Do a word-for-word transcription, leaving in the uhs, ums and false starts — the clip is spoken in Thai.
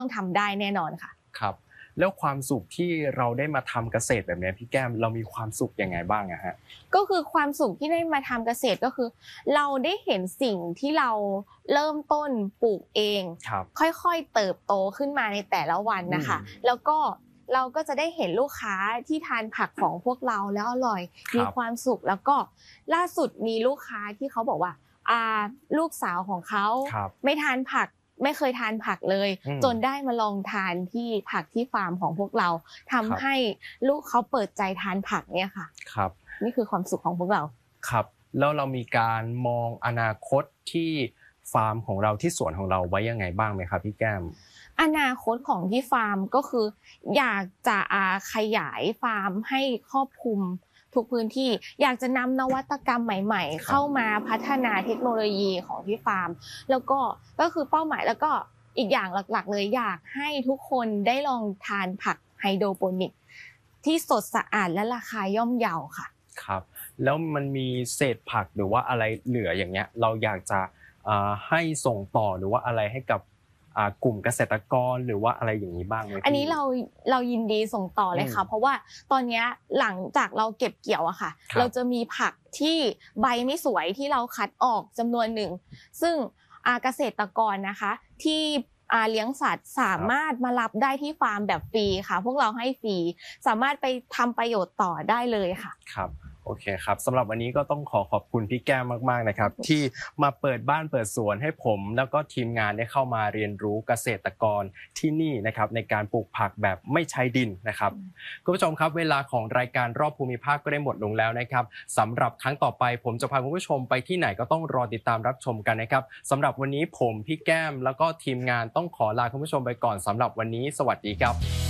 ต้องทำได้แน่นอนค่ะครับแล้วความสุขที่เราได้มาทำเกษตรแบบนี้พี่แก้มเรามีความสุขยังไงบ้างอะฮะก็คือความสุขที่ได้มาทำเกษตรก็คือเราได้เห็นสิ่งที่เราเริ่มต้นปลูกเองค่อยๆเติบโตขึ้นมาในแต่ละวันนะคะแล้วก็เราก็จะได้เห็นลูกค้าที่ทานผักของพวกเราแล้วอร่อยมีความสุขแล้วก็ล่าสุดมีลูกค้าที่เขาบอกว่าอ่าลูกสาวของเขาไม่ทานผักไม่เคยทานผักเลยจนได้มาลองทานที่ผักที่ฟาร์มของพวกเราทำให้ลูกเขาเปิดใจทานผักเนี่ยค่ะครับนี่คือความสุขของพวกเราครับแล้วเรามีการมองอนาคตที่ฟาร์มของเราที่สวนของเราไว้ยังไงบ้างไหมครับพี่แก้มอนาคตของที่ฟาร์มก็คืออยากจะขยายฟาร์มให้ครอบคลุมทุกพื้นที่อยากจะนำนวัตกรรมใหม่ๆเข้ามาพัฒนาเทคโนโลยีของที่ฟาร์มแล้วก็ก็คือเป้าหมายแล้วก็อีกอย่างหลักๆเลยอยากให้ทุกคนได้ลองทานผักไฮโดรโปนิกที่สดสะอาดและราคาย่อมเยาค่ะครับแล้วมันมีเศษผักหรือว่าอะไรเหลืออย่างเงี้ยเราอยากจะให้ส่งต่อหรือว่าอะไรให้กับกลุ่มเกษตรกรหรือว่าอะไรอย่างนี้บ้างไหมอันนี้เราเรายินดีส่งต่อเลยค่ะเพราะว่าตอนนี้หลังจากเราเก็บเกี่ยวอะค่ะเราจะมีผักที่ใบไม่สวยที่เราคัดออกจำนวนหนึ่งซึ่งเกษตรกรนะคะที่เลี้ยงสัตว์สามารถมารับได้ที่ฟาร์มแบบฟรีค่ะพวกเราให้ฟรีสามารถไปทำประโยชน์ต่อได้เลยค่ะครับโอเคครับสำหรับวันนี้ก็ต้องขอขอบคุณพี่แก้มมากๆนะครับที่มาเปิดบ้านเปิดสวนให้ผมแล้วก็ทีมงานได้เข้ามาเรียนรู้เกษตรกรที่นี่นะครับในการปลูกผักแบบไม่ใช้ดินนะครับคุณผู้ชมครับเวลาของรายการรอบภูมิภาคก็ได้หมดลงแล้วนะครับสำหรับครั้งต่อไปผมจะพาคุณผู้ชมไปที่ไหนก็ต้องรอติดตามรับชมกันนะครับสำหรับวันนี้ผมพี่แก้มแล้วก็ทีมงานต้องขอลาคุณผู้ชมไปก่อนสำหรับวันนี้สวัสดีครับ